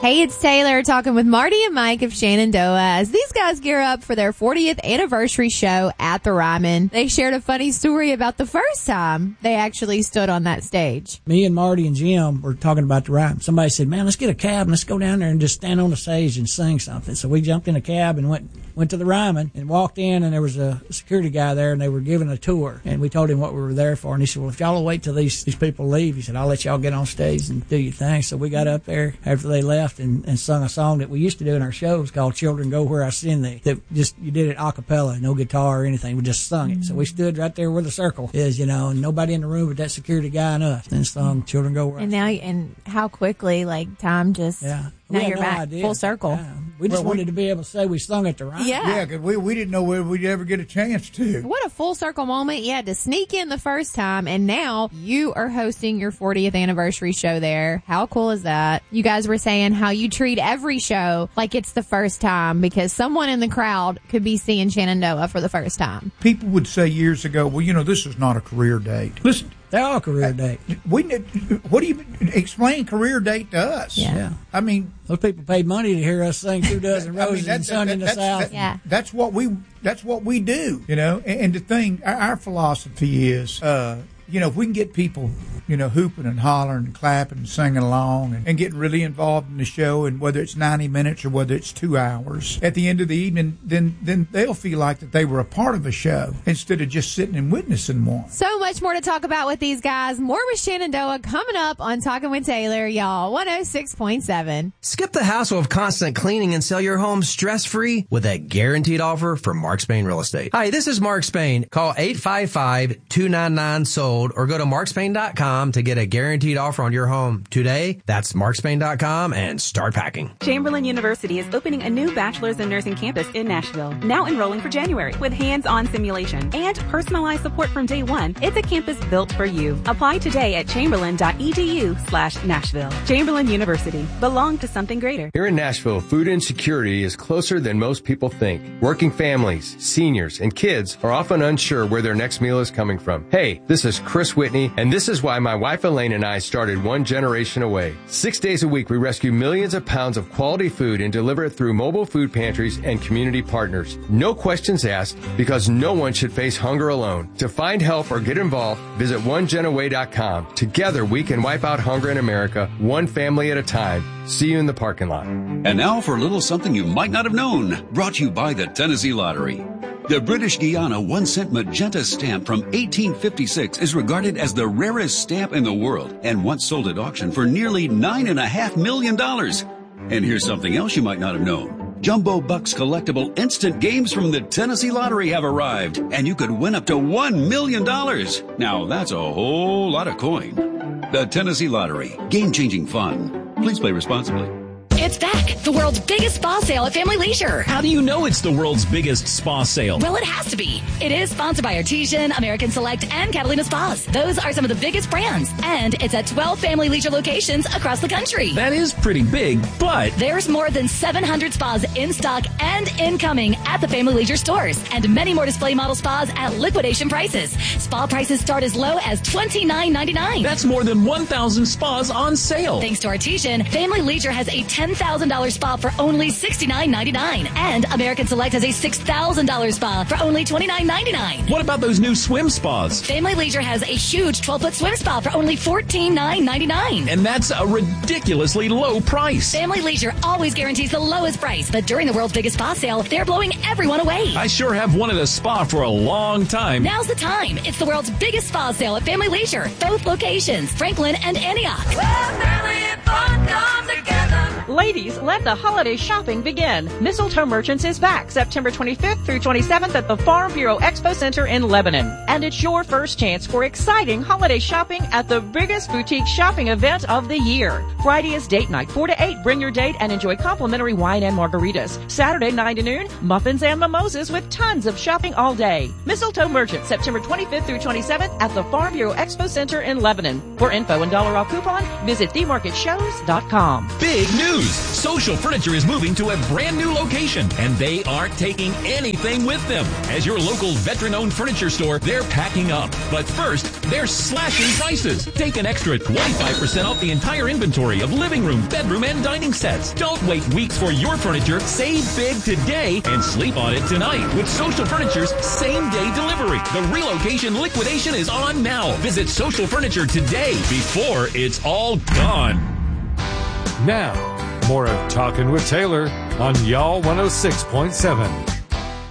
Hey, it's Taylor talking with Marty and Mike of Shenandoah as these guys gear up for their 40th anniversary show at the Ryman. They shared a funny story about the first time they actually stood on that stage. Me and Marty and Jim were talking about the Ryman. Somebody said, man, let's get a cab and let's go down there and just stand on the stage and sing something. So we jumped in a cab and went to the Ryman and walked in, and there was a security guy there, and they were giving a tour. And we told him what we were there for, and he said, well, if y'all will wait till these people leave, he said, I'll let y'all get on stage and do your thing. So we got up there after they left and sung a song that we used to do in our shows called Children Go Where I Send Thee. That just, you did it a cappella, no guitar or anything. We just sung it. So we stood right there where the circle is, and nobody in the room but that security guy and us, and sung Children Go Where I Send Thee. And how quickly, time just... Yeah. Now you're back full circle. Yeah. We just wanted to be able to say we sung at the Ryman. Yeah, because we didn't know whether we'd ever get a chance to. What a full circle moment. You had to sneak in the first time, and now you are hosting your 40th anniversary show there. How cool is that? You guys were saying how you treat every show like it's the first time because someone in the crowd could be seeing Shenandoah for the first time. People would say years ago, well, this is not a career date. Listen. They're all career date. What do you explain career date to us? Yeah. I mean, those people paid money to hear us sing 2 Dozen Roses and Sun in the South. That's what we do, And the thing, our philosophy is, if we can get people, hooping and hollering and clapping and singing along and getting really involved in the show, and whether it's 90 minutes or whether it's 2 hours, at the end of the evening, then they'll feel like that they were a part of a show instead of just sitting and witnessing one. So much more to talk about with these guys. More with Shenandoah coming up on Talking with Taylor, y'all. 106.7. Skip the hassle of constant cleaning and sell your home stress-free with a guaranteed offer from Mark Spain Real Estate. Hi, this is Mark Spain. Call 855-299-SOLD or go to markspain.com to get a guaranteed offer on your home today. That's markspain.com and start packing. Chamberlain University is opening a new bachelor's in nursing campus in Nashville. Now enrolling for January with hands-on simulation and personalized support from day one. It's a campus built for you. Apply today at chamberlain.edu/Nashville. Chamberlain University. Belong to something greater. Here in Nashville, food insecurity is closer than most people think. Working families, seniors, and kids are often unsure where their next meal is coming from. Hey, this is Chris Whitney, and this is why my wife Elaine and I started One Generation Away. 6 days a week, we rescue millions of pounds of quality food and deliver it through mobile food pantries and community partners. No questions asked, because no one should face hunger alone. To find help or get involved, visit onegenaway.com. Together, we can wipe out hunger in America, one family at a time. See you in the parking lot. And now for a little something you might not have known, brought to you by the Tennessee Lottery. The British Guiana 1-cent magenta stamp from 1856 is regarded as the rarest stamp in the world and once sold at auction for nearly $9.5 million. And here's something else you might not have known. Jumbo Bucks collectible instant games from the Tennessee Lottery have arrived, and you could win up to $1 million. Now that's a whole lot of coin. The Tennessee Lottery. Game-changing fun. Please play responsibly. It's back. The world's biggest spa sale at Family Leisure. How do you know it's the world's biggest spa sale? Well, it has to be. It is sponsored by Artesian, American Select, and Catalina Spas. Those are some of the biggest brands. And it's at 12 Family Leisure locations across the country. That is pretty big, but there's more than 700 spas in stock and incoming at the Family Leisure stores. And many more display model spas at liquidation prices. Spa prices start as low as $29.99. That's more than 1,000 spas on sale. Thanks to Artesian, Family Leisure has a $10,000 spa for only $69.99. And American Select has a $6,000 spa for only $29.99. What about those new swim spas? Family Leisure has a huge 12-foot swim spa for only $14,999. And that's a ridiculously low price. Family Leisure always guarantees the lowest price, but during the world's biggest spa sale, they're blowing everyone away. I sure have wanted a spa for a long time. Now's the time. It's the world's biggest spa sale at Family Leisure. Both locations, Franklin and Antioch. Family and fun come together. Ladies, let the holiday shopping begin. Mistletoe Merchants is back September 25th through 27th at the Farm Bureau Expo Center in Lebanon. And it's your first chance for exciting holiday shopping at the biggest boutique shopping event of the year. Friday is date night, 4 to 8. Bring your date and enjoy complimentary wine and margaritas. Saturday, 9 to noon, muffins and mimosas with tons of shopping all day. Mistletoe Merchants, September 25th through 27th at the Farm Bureau Expo Center in Lebanon. For info and dollar off coupon, visit themarketshows.com. Big news! news. Social Furniture is moving to a brand new location, and they aren't taking anything with them. As your local veteran-owned furniture store, they're packing up. But first, they're slashing prices. Take an extra 25% off the entire inventory of living room, bedroom, and dining sets. Don't wait weeks for your furniture. Save big today and sleep on it tonight with Social Furniture's same-day delivery. The relocation liquidation is on now. Visit Social Furniture today before it's all gone. Now, more of Talkin' with Taylor on Y'all 106.7.